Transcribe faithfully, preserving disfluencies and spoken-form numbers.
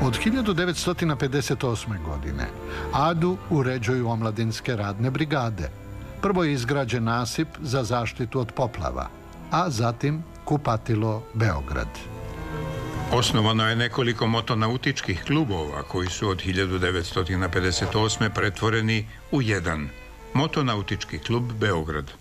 Od hiljadu devetsto pedeset osme. godine Adu uređuju omladinske radne brigade. Prvo je izgrađen nasip za zaštitu od poplava, a zatim kupatilo Beograd. Osnovano je nekoliko motonautičkih klubova koji su od hiljadu devetsto pedeset osme. pretvoreni u jedan. Motonautički klub Beograd.